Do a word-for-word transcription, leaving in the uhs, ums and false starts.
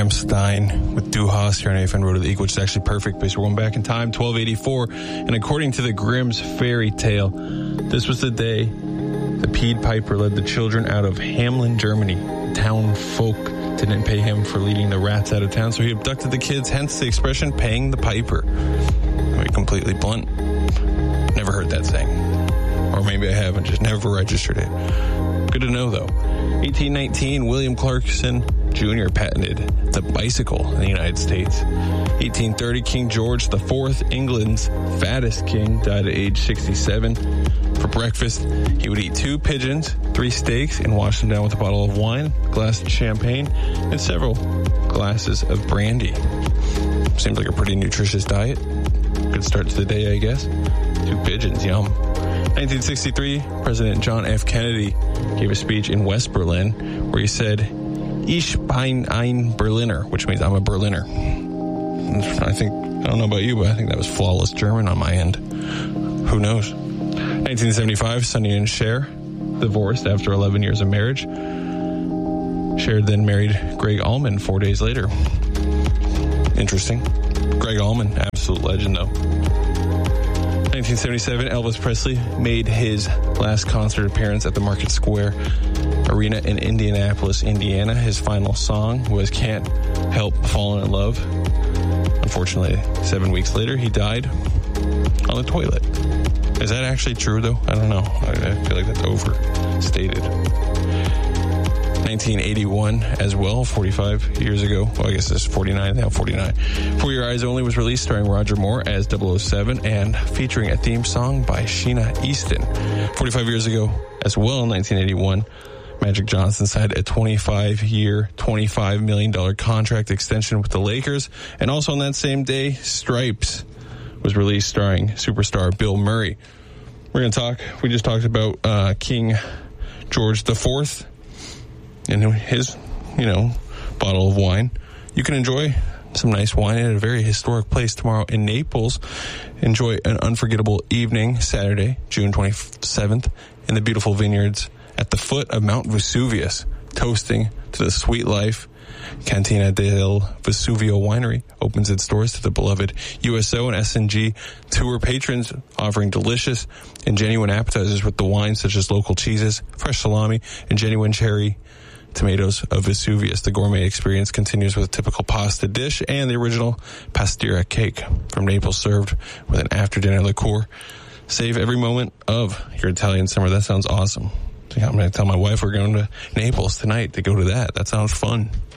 Graham Stein with Du Hast here on A F N Road to the Eagle, which is actually perfect because we're going back in time, twelve eighty-four. And according to the Grimm's fairy tale, this was the day the Pied Piper led the children out of Hamelin, Germany. Town folk didn't pay him for leading the rats out of town, so he abducted the kids, hence the expression, paying the piper. To be completely blunt, never heard that saying. Or maybe I haven't, just never registered it. Good to know, though. eighteen nineteen, William Clarkson Junior patented the bicycle in the United States. eighteen thirty, King George the Fourth, England's fattest king, died at age sixty-seven. For breakfast, he would eat two pigeons, three steaks, and wash them down with a bottle of wine, a glass of champagne, and several glasses of brandy. Seems like a pretty nutritious diet. Good start to the day, I guess. Two pigeons, yum. nineteen sixty-three, President John F. Kennedy gave a speech in West Berlin where he said, "Ich bin ein Berliner," which means I'm a Berliner. I think, I don't know about you, but I think that was flawless German on my end. Who knows? nineteen seventy-five, Sonny and Cher divorced after eleven years of marriage. Cher then married Greg Allman four days later. Interesting. Greg Allman, absolute legend though. nineteen seventy-seven, Elvis Presley made his last concert appearance at the Market Square Arena in Indianapolis, Indiana. His final song was "Can't Help Falling in Love." Unfortunately, seven weeks later, he died on the toilet. Is that actually true, though? I don't know. I feel like that's overstated. nineteen eighty-one as well, forty-five years ago. Well, I guess it's forty-nine, now forty-nine. For Your Eyes Only was released starring Roger Moore as double oh seven and featuring a theme song by Sheena Easton. forty-five years ago as well, nineteen eighty-one, Magic Johnson signed a twenty-five year, twenty-five million dollars contract extension with the Lakers. And also on that same day, Stripes was released starring superstar Bill Murray. We're going to talk, we just talked about uh, King George the Fourth and his, you know, bottle of wine. You can enjoy some nice wine at a very historic place tomorrow in Naples. Enjoy an unforgettable evening, Saturday, June twenty-seventh, in the beautiful vineyards at the foot of Mount Vesuvius, toasting to the sweet life. Cantina del Vesuvio Winery opens its doors to the beloved U S O and S and G tour patrons, offering delicious and genuine appetizers with the wines such as local cheeses, fresh salami, and genuine cherry tomatoes of Vesuvius. The gourmet experience continues with a typical pasta dish and the original pastiera cake from Naples, served with an after-dinner liqueur. Save every moment of your Italian summer. That sounds awesome. I'm going to tell my wife we're going to Naples tonight to go to that. That sounds fun.